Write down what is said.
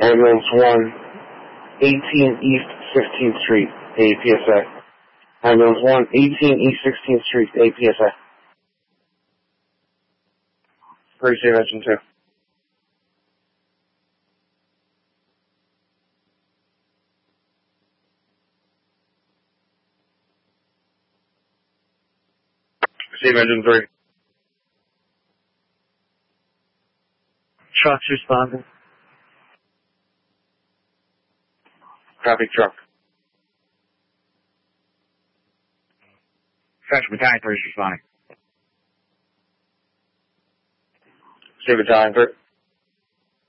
Ambulance 1, 18 East 16th Street, APSA. Ambulance 1, 18 East 16th Street, APSA. Pretty safe, engine 2. Safe, engine 3. Trucks responding. Copy, truck. Central Battalion 3 responding. Safe, Battalion 3.